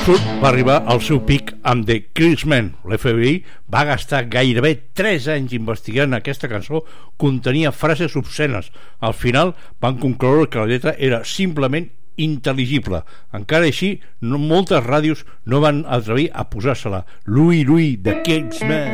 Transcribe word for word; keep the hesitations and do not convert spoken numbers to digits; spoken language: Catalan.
Absurd va arribar al seu pic amb The Crismen. L'F B I va gastar gairebé tres anys investigant aquesta cançó, contenia frases obscenes. Al final van concloure que la lletra era simplement intel·ligible. Encara així, no, moltes ràdios no van atrevir a posar-se-la. Louie Louie, The Crismen.